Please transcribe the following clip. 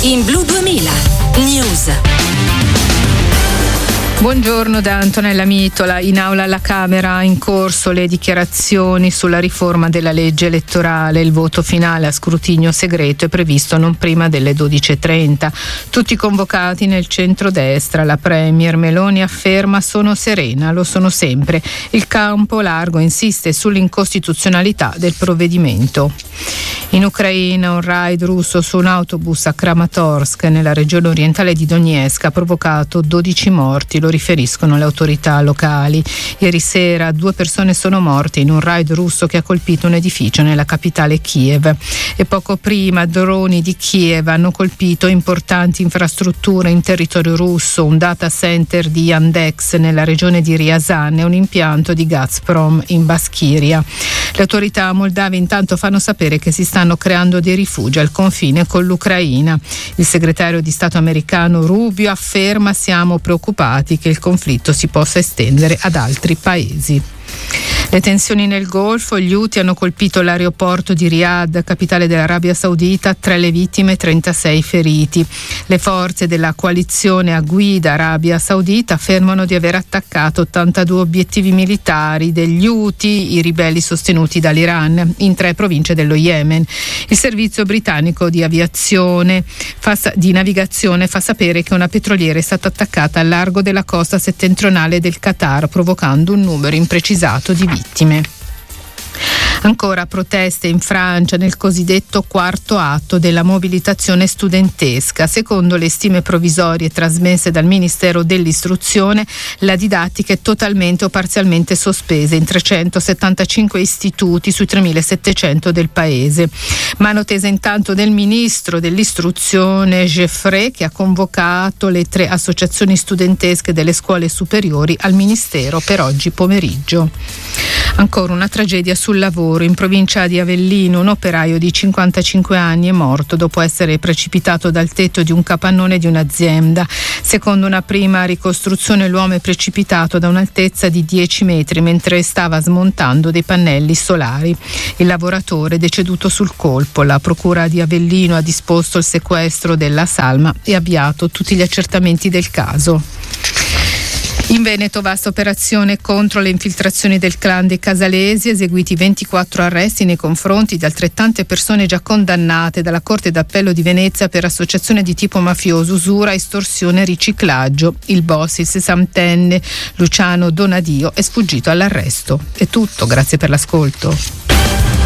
in Blu 2000 News. Buongiorno da Antonella Mitola. In aula alla Camera in corso le dichiarazioni sulla riforma della legge elettorale. Il voto finale a scrutinio segreto è previsto non prima delle 12:30. Tutti convocati nel centrodestra. La premier Meloni afferma: sono serena, lo sono sempre. Il campo largo insiste sull'incostituzionalità del provvedimento. In Ucraina un raid russo su un autobus a Kramatorsk nella regione orientale di Donetsk ha provocato 12 morti. Lo riferiscono le autorità locali. Ieri sera 2 persone sono morte in un raid russo che ha colpito un edificio nella capitale Kiev. E poco prima droni di Kiev hanno colpito importanti infrastrutture in territorio russo, un data center di Yandex nella regione di Ryazan e un impianto di Gazprom in Baskiria. Le autorità moldave intanto fanno sapere che si stanno creando dei rifugi al confine con l'Ucraina. Il segretario di Stato americano Rubio afferma: siamo preoccupati che il conflitto si possa estendere ad altri paesi. Le tensioni nel Golfo, gli Houthi hanno colpito l'aeroporto di Riyadh, capitale dell'Arabia Saudita, 3 le vittime, 36 feriti. Le forze della coalizione a guida Arabia Saudita affermano di aver attaccato 82 obiettivi militari degli Houthi, i ribelli sostenuti dall'Iran, in 3 province dello Yemen. Il servizio britannico di navigazione fa sapere che una petroliera è stata attaccata al largo della costa settentrionale del Qatar, provocando un numero imprecisato di vittime. Ancora proteste in Francia nel cosiddetto quarto atto della mobilitazione studentesca. Secondo le stime provvisorie trasmesse dal Ministero dell'Istruzione, la didattica è totalmente o parzialmente sospesa in 375 istituti sui 3.700 del paese. Mano tesa intanto del Ministro dell'Istruzione Geoffrey, che ha convocato le 3 associazioni studentesche delle scuole superiori al Ministero per oggi pomeriggio. Ancora una tragedia sul lavoro. In provincia di Avellino un operaio di 55 anni è morto dopo essere precipitato dal tetto di un capannone di un'azienda. Secondo una prima ricostruzione l'uomo è precipitato da un'altezza di 10 metri mentre stava smontando dei pannelli solari. Il lavoratore è deceduto sul colpo. La procura di Avellino ha disposto il sequestro della salma e avviato tutti gli accertamenti del caso. In Veneto vasta operazione contro le infiltrazioni del clan dei Casalesi, eseguiti 24 arresti nei confronti di altrettante persone già condannate dalla Corte d'Appello di Venezia per associazione di tipo mafioso, usura, estorsione e riciclaggio. Il boss, il 60enne Luciano Donadio, è sfuggito all'arresto. È tutto, grazie per l'ascolto.